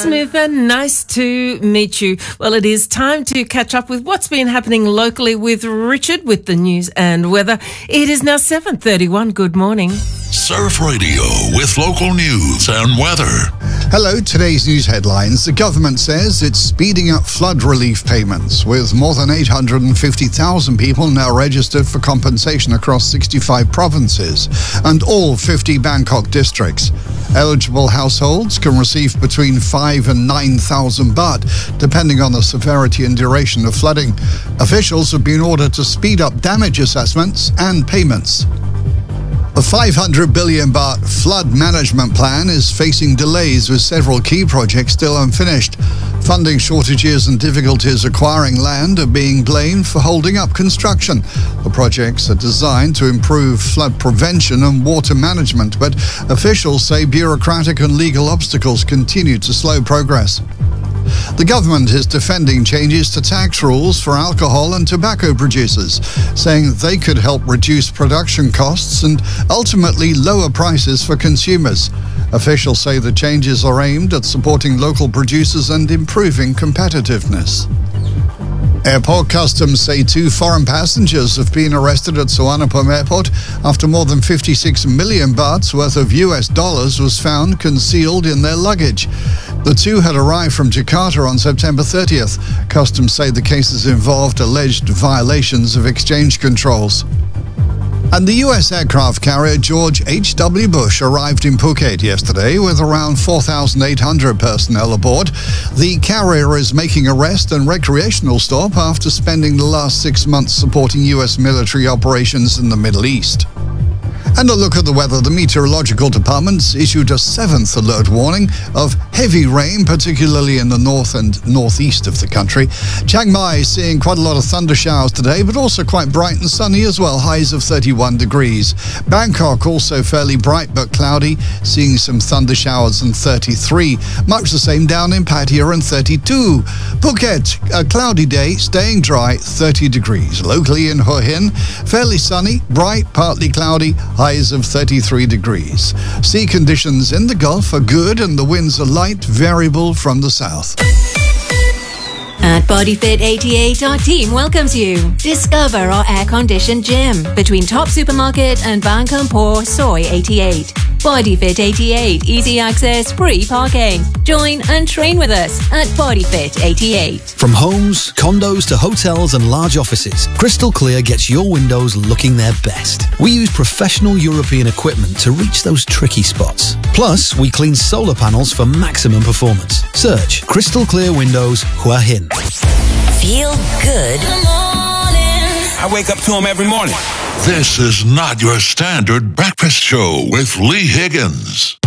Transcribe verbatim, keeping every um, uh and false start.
Smither, nice to meet you. Well, it is time to catch up with what's been happening locally with Richard with the news and weather. It is now seven thirty-one. Good morning. Surf Radio with local news and weather. Hello, today's news headlines. The government says it's speeding up flood relief payments, with more than eight hundred fifty thousand people now registered for compensation across sixty-five provinces and all fifty Bangkok districts. Eligible households can receive between five and nine thousand baht, depending on the severity and duration of flooding. Officials have been ordered to speed up damage assessments and payments. The five hundred billion baht flood management plan is facing delays, with several key projects still unfinished. Funding shortages and difficulties acquiring land are being blamed for holding up construction. The projects are designed to improve flood prevention and water management, but officials say bureaucratic and legal obstacles continue to slow progress. The government is defending changes to tax rules for alcohol and tobacco producers, saying they could help reduce production costs and ultimately lower prices for consumers. Officials say the changes are aimed at supporting local producers and improving competitiveness. Airport Customs say two foreign passengers have been arrested at Suvarnabhumi Airport after more than fifty-six million bahts worth of U S dollars was found concealed in their luggage. The two had arrived from Jakarta on September thirtieth. Customs say the cases involved alleged violations of exchange controls. And the U S aircraft carrier George H W Bush arrived in Phuket yesterday with around four thousand eight hundred personnel aboard. The carrier is making a rest and recreational stop after spending the last six months supporting U S military operations in the Middle East. And a look at the weather. The Meteorological Department's issued a seventh alert warning of heavy rain, particularly in the north and northeast of the country. Chiang Mai is seeing quite a lot of thunder showers today, but also quite bright and sunny as well, highs of thirty-one degrees. Bangkok also fairly bright but cloudy, seeing some thunder showers and thirty-three. Much the same down in Pattaya and thirty-two. Phuket, a cloudy day, staying dry, thirty degrees. Locally in Hua Hin, fairly sunny, bright, partly cloudy, highs of thirty-three degrees. Sea conditions in the Gulf are good and the winds are light, variable from the south. At BodyFit eighty-eight, our team welcomes you. Discover our air-conditioned gym between Top Supermarket and Bangkok Soi eighty-eight. BodyFit eighty-eight, easy access, free parking. Join and train with us at BodyFit eighty-eight. From homes, condos to hotels and large offices, Crystal Clear gets your windows looking their best. We use professional European equipment to reach those tricky spots. Plus, we clean solar panels for maximum performance. Search Crystal Clear Windows Hua Hin. Feel good. I wake up to him every morning. This is not your standard breakfast show with Lee Higgins.